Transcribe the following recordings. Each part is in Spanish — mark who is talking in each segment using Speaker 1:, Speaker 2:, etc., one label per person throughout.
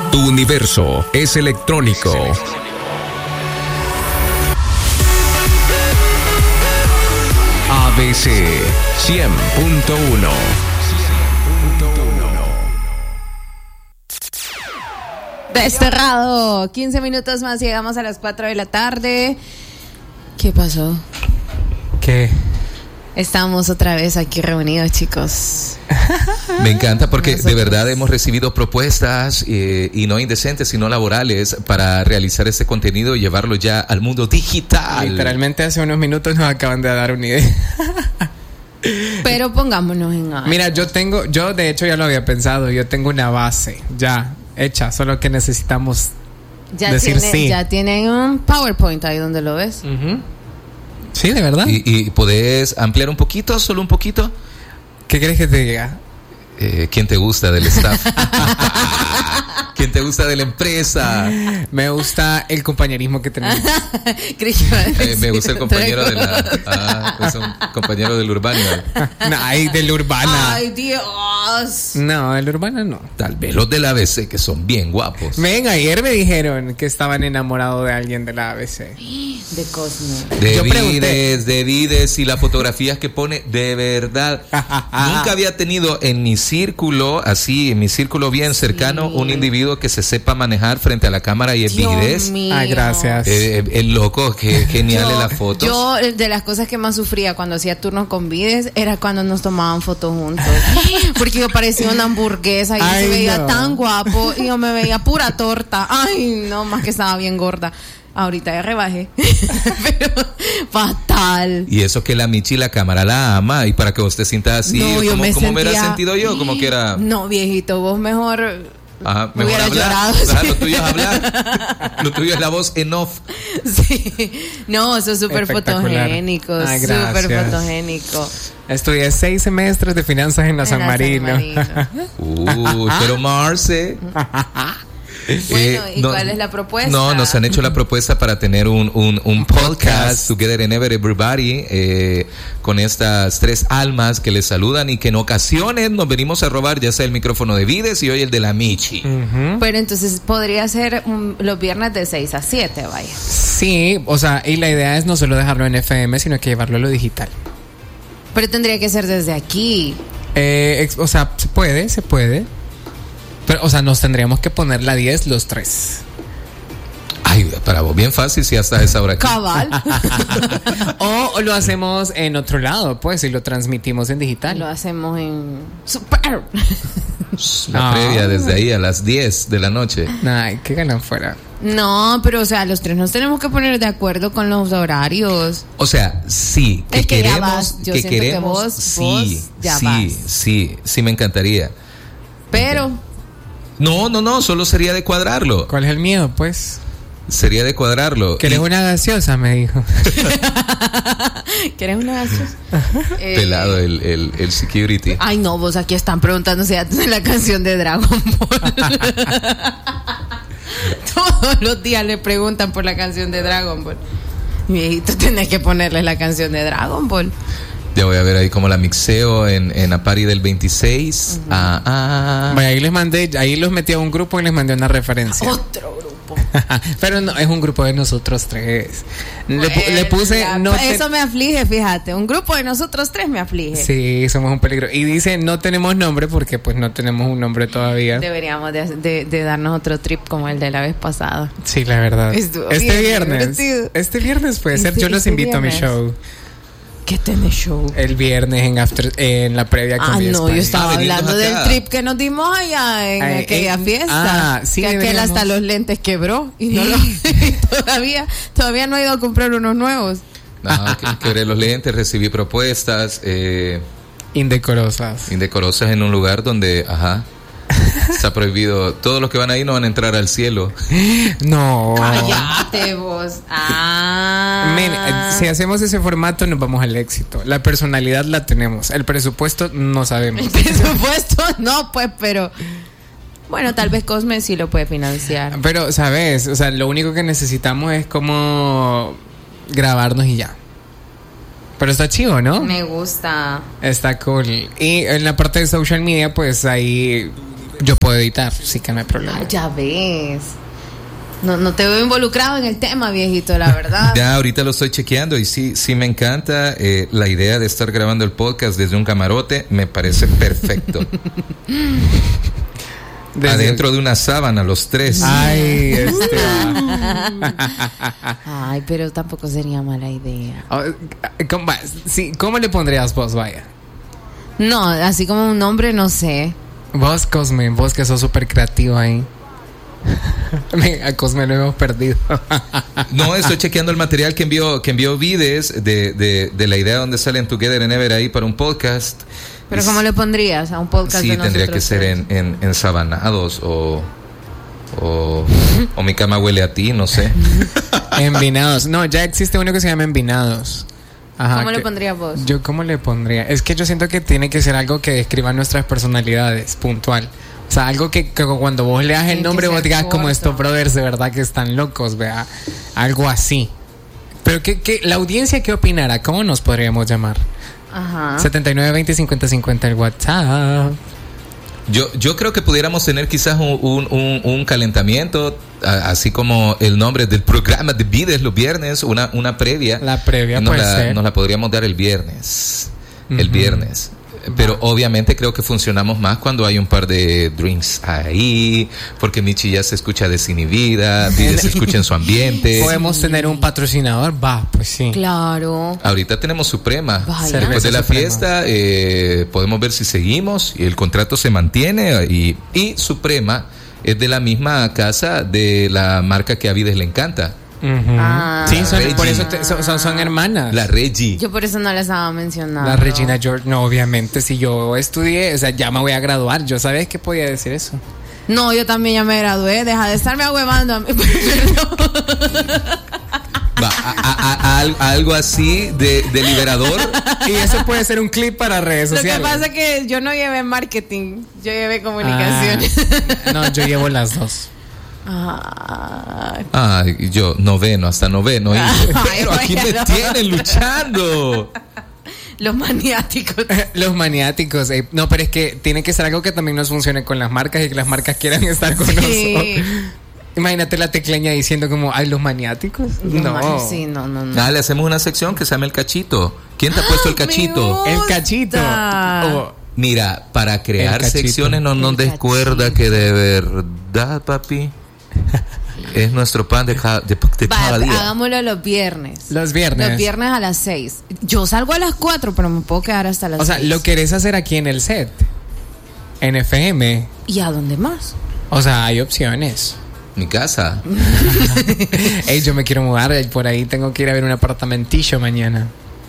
Speaker 1: Tu universo es electrónico. ABC 100.1.
Speaker 2: Desterrado. 15 minutos más, llegamos a las 4 de la tarde. ¿Qué pasó?
Speaker 3: ¿Qué?
Speaker 2: Estamos otra vez aquí reunidos, chicos.
Speaker 4: Me encanta porque de verdad hemos recibido propuestas y no indecentes, sino laborales para realizar este contenido y llevarlo ya al mundo digital.
Speaker 3: Literalmente hace unos minutos nos acaban de dar una idea.
Speaker 2: Pero pongámonos en algo.
Speaker 3: Mira, yo de hecho ya lo había pensado, yo tengo una base ya hecha, solo que necesitamos decir sí.
Speaker 2: Ya tienen un PowerPoint ahí donde lo ves.
Speaker 3: Uh-huh. Sí, de verdad.
Speaker 4: ¿Y podés ampliar un poquito, solo un poquito?
Speaker 3: ¿Qué quieres que te diga?
Speaker 4: ¿Quién te gusta del staff? ¿Quién te gusta de la empresa?
Speaker 3: Me gusta el compañerismo que tenemos.
Speaker 4: Me gusta el compañero de la... pues un compañero del Urbano.
Speaker 3: No, ay, del Urbana.
Speaker 2: Ay, Dios.
Speaker 3: No, el Urbana no.
Speaker 4: Tal vez los de la ABC, que son bien guapos.
Speaker 3: Ven, ayer me dijeron que estaban enamorados de alguien de la ABC.
Speaker 2: De Cosmo.
Speaker 4: De Vides y las fotografías que pone, de verdad. Nunca había tenido en mi círculo, así, en mi círculo bien cercano, un individuo que se sepa manejar frente a la cámara y es Vides.
Speaker 3: Ay, gracias.
Speaker 4: El loco, que genial en las fotos.
Speaker 2: Yo, de las cosas que más sufría cuando hacía turnos con Vides era cuando nos tomaban fotos juntos. Porque yo parecía una hamburguesa y él se veía tan guapo y yo me veía pura torta. Ay, no, más que estaba bien gorda. Ahorita ya rebajé. Pero fatal.
Speaker 4: Y eso que la Michi la cámara la ama. Y para que vos te sientas así,
Speaker 2: no,
Speaker 4: como me hubiera sentido yo, como que era.
Speaker 2: No, viejito, vos mejor.
Speaker 4: Ajá, mejor
Speaker 2: hubiera
Speaker 4: hablar.
Speaker 2: Llorado.
Speaker 4: Ajá, lo tuyo es hablar. Lo tuyo es la voz en off.
Speaker 2: Sí. No, eso es súper fotogénico.
Speaker 3: Ay,
Speaker 2: súper fotogénico.
Speaker 3: Estudié 6 semestres de finanzas en la San Marino.
Speaker 4: Pero Marce.
Speaker 2: Bueno, ¿y cuál es la propuesta?
Speaker 4: No, nos han hecho la propuesta para tener un podcast, Together and Ever Everybody, con estas 3 almas que les saludan y que en ocasiones nos venimos a robar ya sea el micrófono de Vides y hoy el de la Michi.
Speaker 3: Uh-huh.
Speaker 2: Pero entonces podría ser los viernes de 6 a 7, vaya.
Speaker 3: Sí, o sea, y la idea es no solo dejarlo en FM, sino que llevarlo a lo digital.
Speaker 2: Pero tendría que ser desde aquí.
Speaker 3: O sea, se puede. Pero, o sea, nos tendríamos que poner la 10 los 3.
Speaker 4: Ay, para vos bien fácil si hasta esa hora aquí.
Speaker 2: Cabal.
Speaker 3: O lo hacemos en otro lado, pues, y lo transmitimos en digital.
Speaker 2: Lo hacemos en Super.
Speaker 4: La previa desde ahí a las 10 de la noche.
Speaker 3: Ay, qué ganan fuera.
Speaker 2: No, pero o sea, los 3 nos tenemos que poner de acuerdo con los horarios.
Speaker 4: O sea, sí, que queremos,
Speaker 2: ya vas. Yo
Speaker 4: que
Speaker 2: siento
Speaker 4: queremos,
Speaker 2: que vos ya
Speaker 4: sí, me encantaría.
Speaker 2: Pero
Speaker 4: no, solo sería de cuadrarlo.
Speaker 3: ¿Cuál es el miedo, pues?
Speaker 4: Sería de cuadrarlo.
Speaker 3: ¿Querés una gaseosa? Me dijo.
Speaker 2: ¿Querés una gaseosa?
Speaker 4: Pelado el security.
Speaker 2: Ay, no, vos aquí están preguntando si ya tenés la canción de Dragon Ball. Todos los días le preguntan por la canción de Dragon Ball. Viejito, tenés que ponerle la canción de Dragon Ball.
Speaker 4: Ya voy a ver ahí cómo la mixeo en la party del 26.
Speaker 2: Uh-huh.
Speaker 3: Vaya, ahí los metí a un grupo y les mandé una referencia.
Speaker 2: Otro grupo.
Speaker 3: Pero no, es un grupo de nosotros 3. Le puse...
Speaker 2: Eso me aflige, fíjate. Un grupo de nosotros 3 me aflige.
Speaker 3: Sí, somos un peligro. Y dice, no tenemos nombre porque pues no tenemos un nombre todavía.
Speaker 2: Deberíamos de darnos otro trip como el de la vez pasada.
Speaker 3: Sí, la verdad. Este viernes puede ser. Yo los invito a mi show.
Speaker 2: ¿Qué tenés show?
Speaker 3: El viernes en la previa con
Speaker 2: no, yo estaba hablando del trip que nos dimos allá en aquella fiesta.
Speaker 3: Sí,
Speaker 2: que aquel hasta los lentes quebró y no todavía no he ido a comprar unos nuevos.
Speaker 4: No, quebré los lentes, recibí propuestas
Speaker 3: indecorosas
Speaker 4: en un lugar donde, está prohibido. Todos los que van ahí no van a entrar al cielo.
Speaker 3: No.
Speaker 2: Cállate vos.
Speaker 3: Si hacemos ese formato nos vamos al éxito. La personalidad la tenemos. El presupuesto no sabemos.
Speaker 2: El presupuesto no, pues, pero... Bueno, tal vez Cosme sí lo puede financiar.
Speaker 3: Pero, ¿sabes? O sea, lo único que necesitamos es como grabarnos y ya. Pero está chido, ¿no?
Speaker 2: Me gusta.
Speaker 3: Está cool. Y en la parte de social media, pues ahí Yo puedo editar, sí que no hay problema.
Speaker 2: Ya ves. No te veo involucrado en el tema, viejito, la verdad.
Speaker 4: Ya ahorita lo estoy chequeando y sí me encanta la idea de estar grabando el podcast desde un camarote, me parece perfecto. Adentro de una sábana, los tres.
Speaker 3: Ay,
Speaker 2: Ay, pero tampoco sería mala idea.
Speaker 3: ¿Cómo le pondrías vos, vaya?
Speaker 2: No, así como un nombre, no sé.
Speaker 3: Vos, Cosme, vos que sos súper creativo ahí. A Cosme lo hemos perdido.
Speaker 4: No, estoy chequeando el material que envió Vides de la idea donde salen Together and Ever ahí para un podcast.
Speaker 2: ¿Pero cómo le pondrías a un podcast?
Speaker 4: Sí,
Speaker 2: de
Speaker 4: tendría que ser en Sabanados o Mi cama huele a ti, no sé.
Speaker 3: Envinados. No, ya existe uno que se llama Envinados. Ajá,
Speaker 2: ¿Cómo le pondrías vos?
Speaker 3: Yo, ¿cómo le pondría? Es que yo siento que tiene que ser algo que describa nuestras personalidades, puntual. O sea, algo que cuando vos leas el nombre vos digas como estos brothers de verdad que están locos, vea. Algo así. Pero la audiencia, ¿qué opinará? ¿Cómo nos podríamos llamar?
Speaker 2: Ajá.
Speaker 3: 7920-5050 el WhatsApp.
Speaker 4: Yo creo que pudiéramos tener quizás un calentamiento, así como el nombre del programa de Vides los viernes, una previa.
Speaker 3: La previa puede ser.
Speaker 4: Nos la podríamos dar el viernes. El viernes. Pero obviamente creo que funcionamos más cuando hay un par de drinks ahí, porque Michi ya se escucha desinhibida, Vides se escucha en su ambiente.
Speaker 3: ¿Podemos tener un patrocinador? Va, pues sí.
Speaker 2: Claro.
Speaker 4: Ahorita tenemos Suprema.
Speaker 2: Vaya.
Speaker 4: Después de la
Speaker 3: Suprema.
Speaker 4: fiesta podemos ver si seguimos y el contrato se mantiene y Suprema es de la misma casa de la marca que a Vides le encanta.
Speaker 2: Ah.
Speaker 3: Sí, por
Speaker 4: Reggie.
Speaker 3: eso son hermanas.
Speaker 4: La Reggie.
Speaker 2: Yo por eso no les estaba mencionando.
Speaker 3: La Regina George, no, obviamente, si yo estudié, o sea, ya me voy a graduar, yo sabía que podía decir eso.
Speaker 2: No, yo también ya me gradué. Deja de estarme ahuevando a mí. Perdón.
Speaker 4: Algo así de liberador.
Speaker 3: Y eso puede ser un clip para redes
Speaker 2: Lo
Speaker 3: sociales.
Speaker 2: que pasa es que yo no llevé marketing, yo llevé comunicaciones.
Speaker 3: No, yo llevo las dos.
Speaker 4: Yo hasta noveno. Pero aquí me
Speaker 2: bueno.
Speaker 4: tienen luchando.
Speaker 2: Los maniáticos.
Speaker 3: Los maniáticos. No, pero es que tiene que ser algo que también nos funcione con las marcas y que las marcas quieran estar con nosotros. Imagínate la tecleña diciendo como, ay, los maniáticos. No.
Speaker 2: Sí, no.
Speaker 4: Le hacemos una sección que se llama El Cachito. ¿Quién te ha puesto el cachito?
Speaker 3: El cachito.
Speaker 4: Mira, para crear
Speaker 3: El cachito.
Speaker 4: secciones no nos
Speaker 2: El
Speaker 4: descuerda
Speaker 2: cachito.
Speaker 4: que de verdad, papi, es nuestro pan de cada día.
Speaker 2: Hagámoslo los viernes.
Speaker 3: Los viernes.
Speaker 2: Los viernes a las 6. Yo salgo a las 4, pero me puedo quedar hasta las 6.
Speaker 3: O sea, ¿lo querés hacer aquí en el set? En FM.
Speaker 2: ¿Y a dónde más?
Speaker 3: O sea, hay opciones.
Speaker 4: Mi casa.
Speaker 3: Ey, yo me quiero mudar, por ahí tengo que ir a ver un apartamentillo mañana.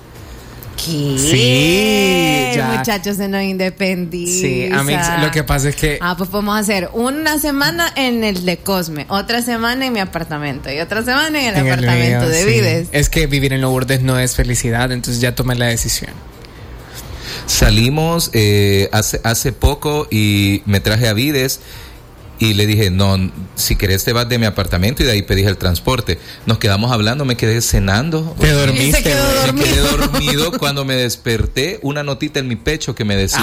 Speaker 2: ¿Qué?
Speaker 3: Sí, ya.
Speaker 2: Muchachos, se nos independiza.
Speaker 3: Sí, a mí lo que pasa es que
Speaker 2: pues podemos hacer una semana en el de Cosme, otra semana en mi apartamento y otra semana en el apartamento
Speaker 3: mío,
Speaker 2: de
Speaker 3: sí.
Speaker 2: Vides.
Speaker 3: Es que vivir en Lourdes no es felicidad, entonces ya tomé la decisión.
Speaker 4: Salimos hace poco y me traje a Vides y le dije, no, si querés te vas de mi apartamento, y de ahí pedí el transporte. Nos quedamos hablando, me quedé cenando.
Speaker 3: Te dormiste.
Speaker 2: Y se quedó
Speaker 4: Me quedé dormido cuando me desperté, una notita en mi pecho que me decía,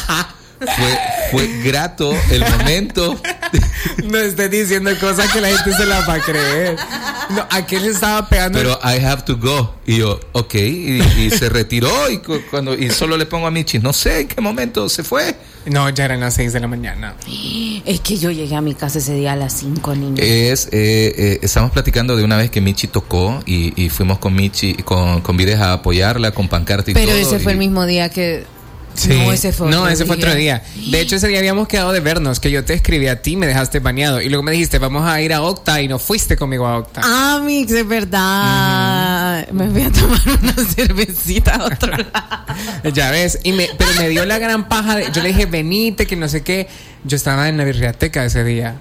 Speaker 4: fue grato el momento.
Speaker 3: No estés diciendo cosas que la gente se las va a creer. No, ¿a qué le estaba pegando?
Speaker 4: Pero I have to go. Y yo, ok, y se retiró y solo le pongo a Michi, no sé en qué momento se fue.
Speaker 3: No, ya eran las 6 de la mañana.
Speaker 2: Es que yo llegué a mi casa ese día a las 5, niños.
Speaker 4: Estamos platicando de una vez que Michi tocó y fuimos con Michi, con Vides a apoyarla, con pancarta y
Speaker 2: Pero
Speaker 4: todo.
Speaker 2: ese fue el mismo día que...
Speaker 3: Sí.
Speaker 2: No, ese fue
Speaker 3: otro día. De hecho, ese día habíamos quedado de vernos, que yo te escribí a ti, me dejaste baneado. Y luego me dijiste, vamos a ir a Octa, y no fuiste conmigo a Octa.
Speaker 2: Mix, es verdad. Me voy a tomar una cervecita a otro lado.
Speaker 3: Ya ves, pero me dio la gran paja yo le dije, venite, que no sé qué. Yo estaba en la biblioteca ese día.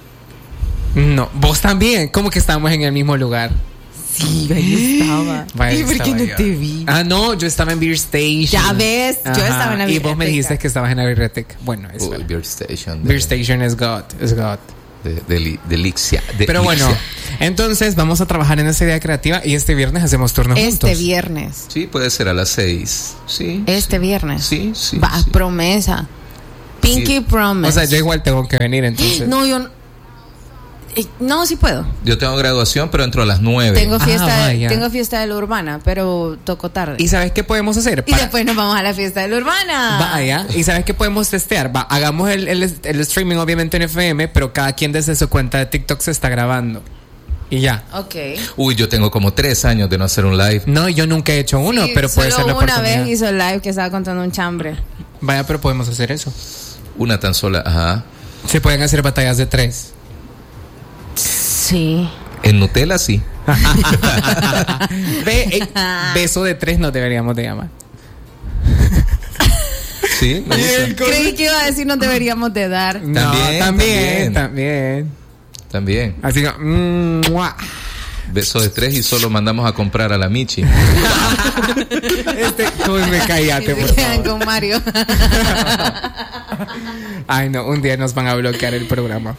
Speaker 3: No, vos también, como que estábamos en el mismo lugar.
Speaker 2: Sí, ahí estaba.
Speaker 3: Vaya,
Speaker 2: ¿Y por qué
Speaker 3: estaba
Speaker 2: no
Speaker 3: yo.
Speaker 2: te vi?
Speaker 3: No, yo estaba en Beer Station.
Speaker 2: Ya ves, yo estaba en la
Speaker 3: Y vos me
Speaker 2: biblioteca.
Speaker 3: dijiste que estabas en la biblioteca. Bueno, eso.
Speaker 4: Beer Station.
Speaker 3: Beer Station es God, es God.
Speaker 4: De Elixia.
Speaker 3: Pero bueno, entonces vamos a trabajar en esa idea creativa y este viernes hacemos turnos juntos.
Speaker 2: Este viernes.
Speaker 4: Sí, puede ser a las 6. Sí.
Speaker 2: Este viernes.
Speaker 4: Sí.
Speaker 2: Va,
Speaker 4: sí.
Speaker 2: promesa. Pinky
Speaker 4: Sí.
Speaker 2: Promise.
Speaker 3: O sea, yo igual tengo que venir entonces.
Speaker 2: No, yo no, sí puedo.
Speaker 4: Yo tengo graduación, pero entro a las 9.
Speaker 2: Tengo
Speaker 3: vaya.
Speaker 2: fiesta de la urbana, pero toco tarde.
Speaker 3: ¿Y sabes qué podemos hacer?
Speaker 2: Y después nos vamos a la fiesta de la urbana.
Speaker 3: Vaya, ¿y sabes qué podemos testear? Va, hagamos el streaming obviamente en FM, pero cada quien desde su cuenta de TikTok se está grabando. Y ya.
Speaker 2: Ok.
Speaker 4: Uy, yo tengo como 3 años de no hacer un live.
Speaker 3: No, yo nunca he hecho uno,
Speaker 2: Sí,
Speaker 3: pero puede ser la
Speaker 2: solo una
Speaker 3: oportunidad.
Speaker 2: vez hizo live que estaba contando un chambre.
Speaker 3: Vaya, pero podemos hacer eso.
Speaker 4: Una tan sola, ajá.
Speaker 3: Se pueden hacer batallas de 3.
Speaker 2: Sí.
Speaker 4: En Nutella sí.
Speaker 3: Beso de 3 no deberíamos de llamar.
Speaker 4: Sí, me gusta.
Speaker 2: Creí que iba a decir nos deberíamos de dar.
Speaker 3: No,
Speaker 4: También.
Speaker 3: también. Así que, ¡mua!
Speaker 4: Beso de 3 y solo mandamos a comprar a la Michi.
Speaker 3: Tú me cállate,
Speaker 2: Y
Speaker 3: por
Speaker 2: se quedan
Speaker 3: favor.
Speaker 2: con Mario.
Speaker 3: Ay, no, un día nos van a bloquear el programa.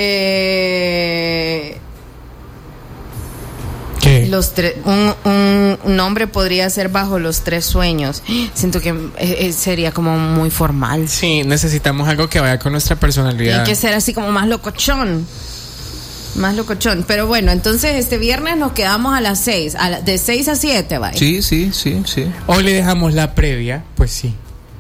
Speaker 3: ¿Qué?
Speaker 2: Los tres, un nombre podría ser Bajo los 3 sueños. Siento que sería como muy formal.
Speaker 3: Sí, necesitamos algo que vaya con nuestra personalidad.
Speaker 2: Tiene que ser así como más locochón. Más locochón. Pero bueno, entonces este viernes nos quedamos a las 6. De 6 a 7, ¿vale?
Speaker 4: Sí.
Speaker 3: O le dejamos la previa, pues sí.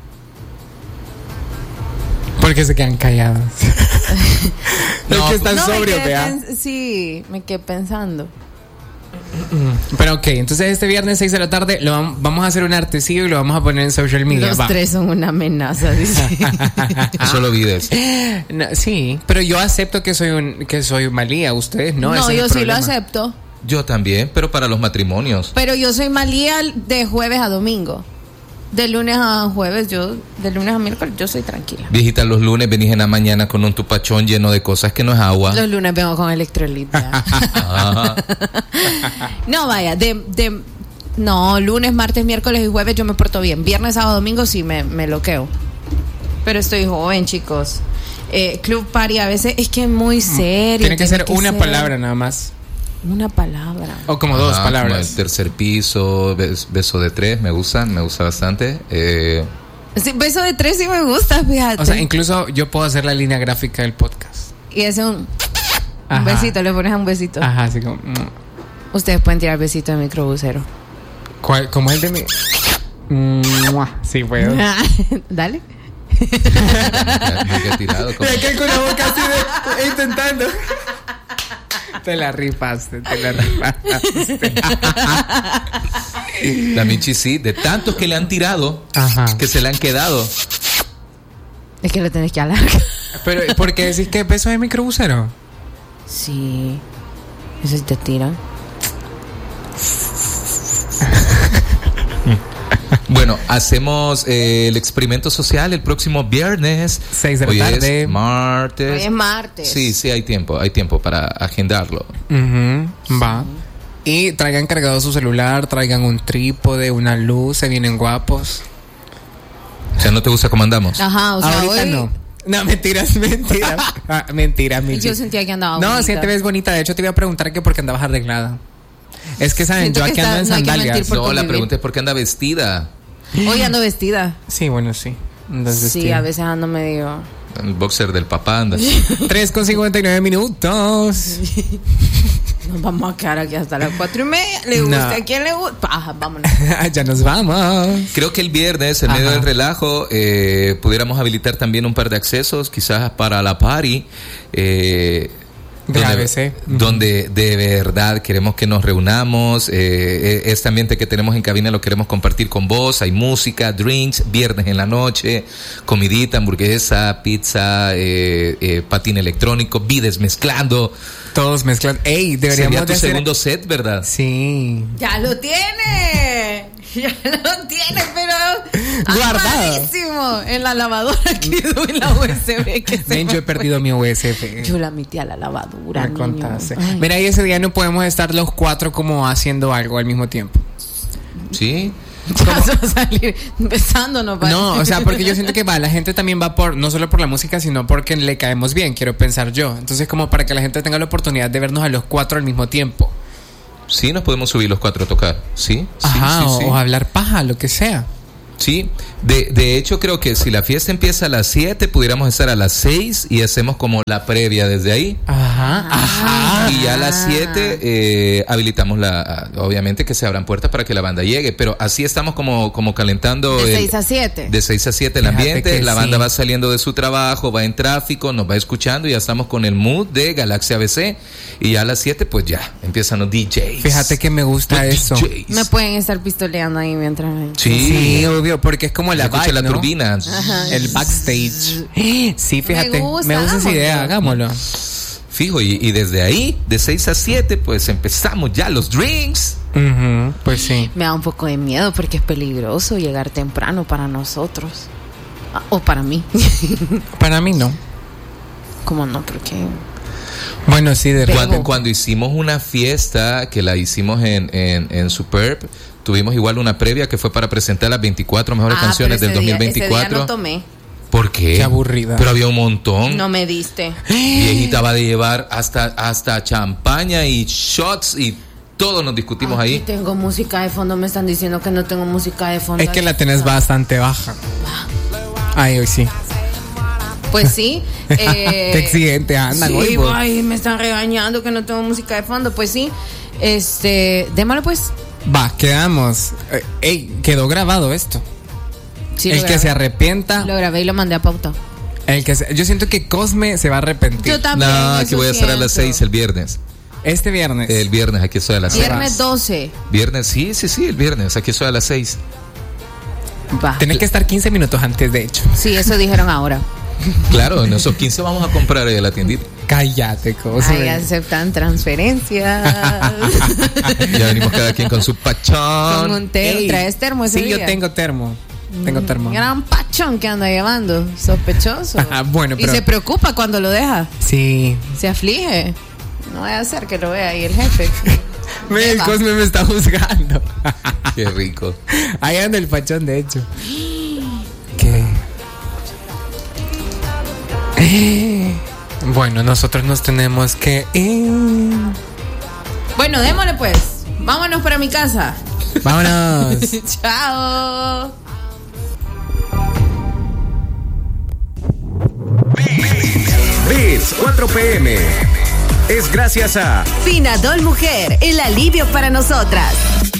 Speaker 3: Porque se quedan callados. No, que están sobrios, vea.
Speaker 2: Sí, me quedé pensando.
Speaker 3: Pero ok, entonces este viernes 6 de la tarde vamos a hacer un artecillo y lo vamos a poner en social media.
Speaker 2: Los
Speaker 3: Va.
Speaker 2: 3 son una amenaza, dice.
Speaker 4: Solo vides.
Speaker 3: No, sí, pero yo acepto que soy Malía, ustedes no.
Speaker 2: No,
Speaker 3: ese es
Speaker 2: yo
Speaker 3: el
Speaker 2: sí lo
Speaker 3: problema.
Speaker 2: acepto.
Speaker 4: Yo también, pero para los matrimonios.
Speaker 2: Pero yo soy Malía de jueves a domingo. De lunes a jueves, de lunes a miércoles, yo soy tranquila.
Speaker 4: Viejita, los lunes venís en la mañana con un tupachón lleno de cosas que no es agua.
Speaker 2: Los lunes vengo con electrolita.
Speaker 4: Ajá.
Speaker 2: No, vaya, no, lunes, martes, miércoles y jueves yo me porto bien. Viernes, sábado, domingo sí me loqueo. Pero estoy joven, chicos. Club party a veces es que es muy serio.
Speaker 3: Tiene que ser una palabra nada más.
Speaker 2: Una palabra.
Speaker 3: O como dos
Speaker 4: Ajá,
Speaker 3: palabras.
Speaker 4: como el tercer piso, beso de 3, me gusta bastante.
Speaker 2: Sí, beso de 3 sí me gusta, fíjate.
Speaker 3: O sea, incluso yo puedo hacer la línea gráfica del podcast.
Speaker 2: Y es un
Speaker 3: Ajá.
Speaker 2: besito, le pones un besito.
Speaker 3: Ajá, así como.
Speaker 2: Ustedes pueden tirar besito de microbusero.
Speaker 3: ¿Cómo es el de mi? Sí, puedo.
Speaker 2: Dale.
Speaker 4: Nunca he tirado. como-
Speaker 3: Que con la boca así de intentando. Te la rifaste.
Speaker 4: La Michi sí, de tantos que le han tirado,
Speaker 3: Ajá.
Speaker 4: que se le han quedado.
Speaker 2: Es que lo tenés que alargar.
Speaker 3: Pero, ¿por qué decís que es beso de microbusero?
Speaker 2: Sí. Eso sí te tiran.
Speaker 4: Bueno, hacemos el experimento social el próximo viernes.
Speaker 3: 6 de la
Speaker 4: Hoy
Speaker 3: tarde.
Speaker 4: es martes.
Speaker 2: Hoy es martes.
Speaker 4: Sí, hay tiempo para agendarlo.
Speaker 3: Ujú, va. Y traigan cargado su celular, traigan un trípode, una luz, se vienen guapos.
Speaker 4: O sea, ¿no te gusta cómo andamos?
Speaker 2: Ajá, o sea,
Speaker 3: Ahorita
Speaker 2: hoy
Speaker 3: no. No, mentiras. Mentiras, Michi.
Speaker 2: yo sentía que andaba
Speaker 3: No,
Speaker 2: bonita.
Speaker 3: sí te ves bonita. De hecho, te iba a preguntar que por qué andabas arreglada. Es que, ¿saben?
Speaker 2: Siento
Speaker 3: Yo
Speaker 2: que
Speaker 3: aquí ando en
Speaker 2: no hay que
Speaker 3: sandalias.
Speaker 2: mentir por
Speaker 4: No, la
Speaker 2: convivir.
Speaker 4: pregunta es por qué anda vestida.
Speaker 2: Hoy ando vestida.
Speaker 3: Sí, bueno, sí. Entonces,
Speaker 2: Sí, a veces ando medio...
Speaker 4: El boxer del papá anda.
Speaker 3: 3:59 minutos.
Speaker 2: Nos vamos a quedar aquí hasta las 4:30. ¿Le gusta?
Speaker 3: No.
Speaker 2: ¿A quién le gusta? Paja, vámonos.
Speaker 3: Ya nos vamos.
Speaker 4: Creo que el viernes, en medio
Speaker 3: Ajá.
Speaker 4: del relajo, pudiéramos habilitar también un par de accesos, quizás para la party.
Speaker 3: De ABC.
Speaker 4: Donde de verdad queremos que nos reunamos. Este ambiente que tenemos en cabina lo queremos compartir con vos. Hay música, drinks, viernes en la noche, comidita, hamburguesa, pizza, patín electrónico, vides mezclando.
Speaker 3: Todos mezclan. Ey, deberíamos
Speaker 4: Sería tu
Speaker 3: de hacer...
Speaker 4: segundo set, ¿verdad?
Speaker 2: ¡Ya
Speaker 3: Sí.
Speaker 2: lo tiene! Ya lo tiene, pero...
Speaker 3: Guardado.
Speaker 2: armadísimo. En la lavadora quedó en la USB. Que se
Speaker 3: Ven, yo he perdido mi USB.
Speaker 2: Yo la metí a la lavadora,
Speaker 3: Me
Speaker 2: niño.
Speaker 3: contaste.
Speaker 2: Ay.
Speaker 3: Mira, y ese día no podemos estar los 4 como haciendo algo al mismo tiempo.
Speaker 4: Sí.
Speaker 2: Ya vas a salir besándonos. ¿vale?
Speaker 3: No, o sea, porque yo siento que la gente también va por, no solo por la música, sino porque le caemos bien, quiero pensar yo. Entonces, como para que la gente tenga la oportunidad de vernos a los 4 al mismo tiempo.
Speaker 4: Sí, nos podemos subir los 4 a tocar. Sí.
Speaker 3: Ajá,
Speaker 4: sí.
Speaker 3: o hablar paja, lo que sea.
Speaker 4: Sí, de hecho creo que si la fiesta empieza a las 7, pudiéramos estar a las 6 y hacemos como la previa desde ahí.
Speaker 3: Ajá.
Speaker 4: Y ya a las 7 habilitamos obviamente que se abran puertas para que la banda llegue, pero así estamos como calentando.
Speaker 2: De 6 a 7.
Speaker 4: De 6 a 7 el ambiente, la banda va saliendo de su trabajo, va en tráfico, nos va escuchando y ya estamos con el mood de Galaxia ABC. Y ya a las 7 pues ya empiezan los DJs.
Speaker 3: Fíjate que me gusta eso.
Speaker 4: DJs.
Speaker 2: Me pueden estar pistoleando ahí mientras...
Speaker 4: Sí,
Speaker 3: obvio, porque es como la
Speaker 4: escucha
Speaker 3: vibe,
Speaker 4: la
Speaker 3: ¿no?
Speaker 4: turbina.
Speaker 3: El backstage. Sí, fíjate, me gusta esa idea, hagámoslo.
Speaker 4: Fijo, y desde ahí, de 6 a 7, pues empezamos ya los drinks.
Speaker 3: Pues sí.
Speaker 2: Me da un poco de miedo porque es peligroso llegar temprano para nosotros. O para mí.
Speaker 3: Para mí no.
Speaker 2: ¿Cómo no? Porque...
Speaker 3: Bueno, sí, de
Speaker 4: Cuando hicimos una fiesta, que la hicimos en Superb, tuvimos igual una previa que fue para presentar las 24 mejores canciones del 2024.
Speaker 2: Ese día no tomé.
Speaker 4: ¿Por qué?
Speaker 3: Qué aburrida.
Speaker 4: Pero había un montón.
Speaker 2: No me diste.
Speaker 4: Viejita va de llevar hasta champaña y shots y todos nos discutimos ahí.
Speaker 2: Tengo música de fondo, me están diciendo que no tengo música de fondo.
Speaker 3: Es que la tenés bastante baja. Ay, hoy sí.
Speaker 2: Pues sí.
Speaker 3: Qué exigente andan hoy.
Speaker 2: Sí, ay, me están regañando que no tengo música de fondo. Pues sí. Démosle pues.
Speaker 3: Va, quedamos. Quedó grabado esto.
Speaker 2: Sí,
Speaker 3: el que se arrepienta.
Speaker 2: Lo grabé y lo mandé a pauta.
Speaker 3: Yo siento que Cosme se va a arrepentir.
Speaker 2: Yo también.
Speaker 4: No, aquí voy a estar a las 6 el viernes.
Speaker 3: Este viernes.
Speaker 4: El viernes, aquí estoy a las 6.
Speaker 2: Viernes 12.
Speaker 4: Viernes, sí, el viernes, aquí estoy a las 6.
Speaker 2: Va.
Speaker 3: Tenés que estar 15 minutos antes, de hecho.
Speaker 2: Sí, eso dijeron ahora.
Speaker 4: Claro, en esos 15 vamos a comprar ahí a la tiendita.
Speaker 3: Cállate, Cosme.
Speaker 2: Ahí aceptan transferencias.
Speaker 4: Ya venimos cada quien con su pachón.
Speaker 2: Con un termo. ¿Traes termo ese
Speaker 3: Sí,
Speaker 2: día?
Speaker 3: yo tengo termo. Tengo termo.
Speaker 2: Gran pachón que anda llevando. Sospechoso.
Speaker 3: Bueno, pero...
Speaker 2: Y se preocupa cuando lo deja.
Speaker 3: Sí.
Speaker 2: Se aflige. No vaya a ser que lo vea ahí el jefe.
Speaker 3: El Cosme me está juzgando.
Speaker 4: Qué rico.
Speaker 3: Ahí anda el pachón, de hecho. ¿Qué? Bueno, nosotros nos tenemos que ir.
Speaker 2: Bueno, démosle pues. Vámonos para mi casa.
Speaker 3: Vámonos.
Speaker 2: Chao.
Speaker 1: Beats 4 PM es gracias a
Speaker 5: Finadol Mujer, el alivio para nosotras.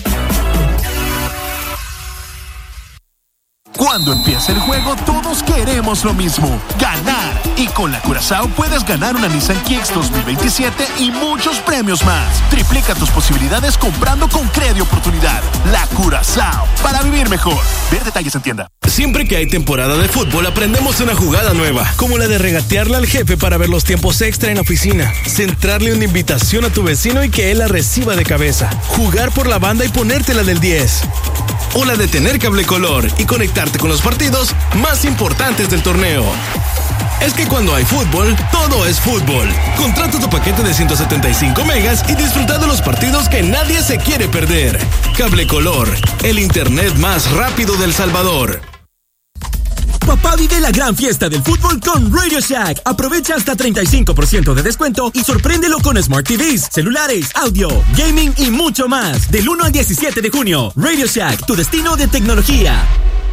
Speaker 6: Cuando empieza el juego, todos queremos lo mismo, ganar. Y con la Curazao puedes ganar una Nissan Kicks 2027 y muchos premios más. Triplica tus posibilidades comprando con Credi Oportunidad. La Curazao, para vivir mejor. Ver detalles en tienda.
Speaker 7: Siempre que hay temporada de fútbol aprendemos una jugada nueva, como la de regatearle al jefe para ver los tiempos extra en la oficina, centrarle una invitación a tu vecino y que él la reciba de cabeza, jugar por la banda y ponértela del 10. O la de tener cable color y conectarte con los partidos más importantes del torneo. Es que cuando hay fútbol, todo es fútbol. Contrata tu paquete de 175 megas y disfruta de los partidos que nadie se quiere perder. Cable color, el internet más rápido del Salvador.
Speaker 8: Papá vive la gran fiesta del fútbol con Radio Shack. Aprovecha hasta 35% de descuento y sorpréndelo con Smart TVs, celulares, audio, gaming y mucho más. Del 1 al 17 de junio. Radio Shack, tu destino de tecnología.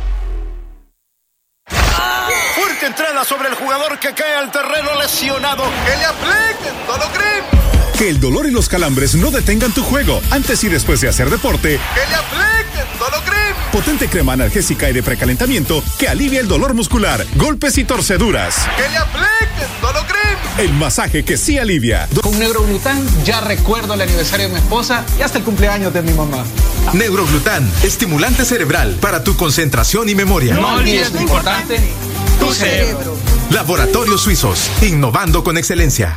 Speaker 6: Fuerte entrada sobre el jugador que cae al terreno lesionado. ¡Que le apliquen Dolocrim!
Speaker 9: Que el dolor y los calambres no detengan tu juego. Antes y después de hacer deporte,
Speaker 6: ¡Que le apliquen Dolocrim!
Speaker 9: potente crema analgésica y de precalentamiento que alivia el dolor muscular, golpes y torceduras.
Speaker 6: ¡Que le apliquen Dolocrim!
Speaker 9: El masaje que sí alivia.
Speaker 10: Con Neuroglután ya recuerdo el aniversario de mi esposa y hasta el cumpleaños de mi mamá.
Speaker 11: Neuroglután, estimulante cerebral para tu concentración y memoria.
Speaker 10: No olvides lo importante, tu cerebro.
Speaker 11: Laboratorios Suizos, innovando con excelencia.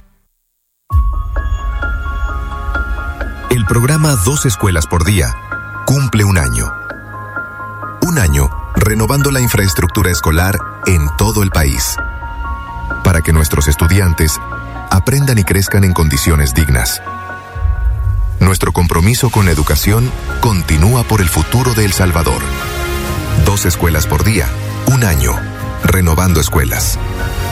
Speaker 12: El programa 2 escuelas por día cumple un año. Un año renovando la infraestructura escolar en todo el país. Para que nuestros estudiantes aprendan y crezcan en condiciones dignas. Nuestro compromiso con la educación continúa por el futuro de El Salvador. 2 escuelas por día, un año, renovando escuelas.